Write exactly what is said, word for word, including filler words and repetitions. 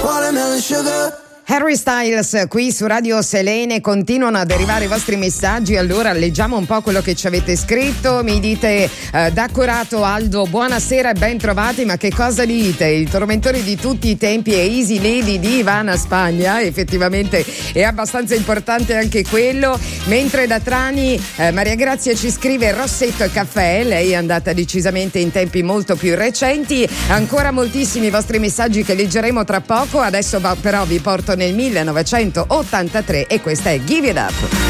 watermelon sugar. Harry Styles qui su Radio Selene, continuano ad arrivare i vostri messaggi, allora leggiamo un po' quello che ci avete scritto. Mi dite eh, da Corato Aldo, buonasera e ben trovati, ma che cosa dite? Il tormentore di tutti i tempi è Easy Lady di Ivana Spagna, effettivamente è abbastanza importante anche quello. Mentre da Trani eh, Maria Grazia ci scrive Rossetto e caffè, lei è andata decisamente in tempi molto più recenti. Ancora moltissimi vostri messaggi che leggeremo tra poco, adesso va, però vi porto nel millenovecentottantatré e questa è Give It Up.